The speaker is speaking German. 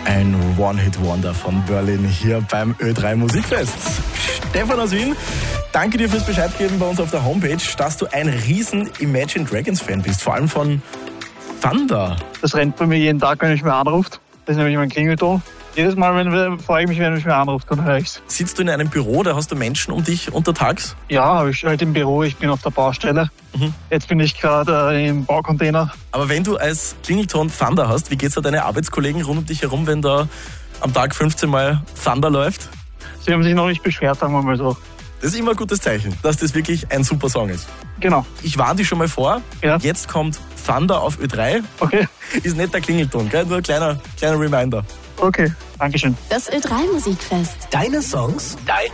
Ein One-Hit-Wonder von Berlin hier beim Ö3 Musikfest. Stefan aus Wien, danke dir fürs Bescheid geben bei uns auf der Homepage, dass du ein riesen Imagine Dragons Fan bist, vor allem von Thunder. Das rennt bei mir jeden Tag, wenn mich wer anruft. Das ist nämlich mein Klingelton. Jedes Mal freue ich mich, wenn mich wer anruft, dann höre ich's. Sitzt du in einem Büro, da hast du Menschen um dich untertags? Ja, habe ich halt im Büro, ich bin auf der Baustelle. Jetzt bin ich gerade im Baucontainer. Aber wenn du als Klingelton Thunder hast, wie geht's da deine Arbeitskollegen rund um dich herum, wenn da am Tag 15 Mal Thunder läuft? Sie haben sich noch nicht beschwert, sagen wir mal so. Das ist immer ein gutes Zeichen, dass das wirklich ein super Song ist. Genau. Ich warne dich schon mal vor, Ja. Jetzt kommt Thunder auf Ö3. Okay. Ist nicht der Klingelton, gell? Nur ein kleiner Reminder. Okay, Dankeschön. Das Ö3 Musikfest. Deine Songs, dein